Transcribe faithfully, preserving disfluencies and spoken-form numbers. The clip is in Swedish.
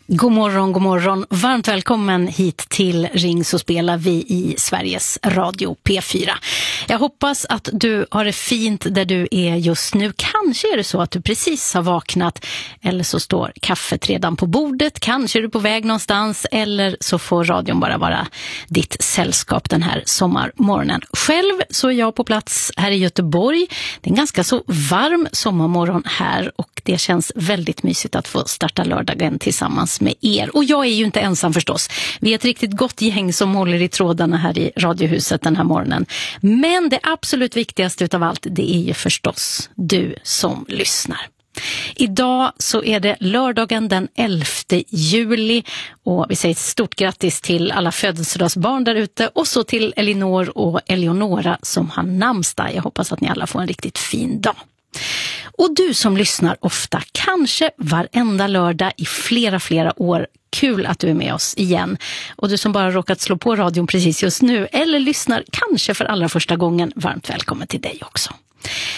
God morgon, god morgon. Varmt välkommen hit till Ring så spelar vi i Sveriges Radio P fyra. Jag hoppas att du har det fint där du är just nu. Kanske är det så att du precis har vaknat, eller så står kaffet redan på bordet. Kanske är du på väg någonstans, eller så får radion bara vara ditt sällskap den här sommarmorgonen. Själv så är jag på plats här i Göteborg. Det är en ganska så varm sommarmorgon här och det känns väldigt mysigt att få starta lördagen tillsammans med er. Och jag är ju inte ensam förstås. Vi är ett riktigt gott gäng som håller i trådarna här i Radiohuset den här morgonen. Men det absolut viktigaste utav allt, det är ju förstås du som lyssnar. Idag så är det lördagen den elfte juli och vi säger ett stort grattis till alla födelsedagsbarn där ute och så till Elinor och Eleonora som har namnsdag. Jag hoppas att ni alla får en riktigt fin dag. Och du som lyssnar ofta, kanske varenda lördag i flera flera år, kul att du är med oss igen. Och du som bara råkat slå på radion precis just nu eller lyssnar kanske för allra första gången, varmt välkommen till dig också.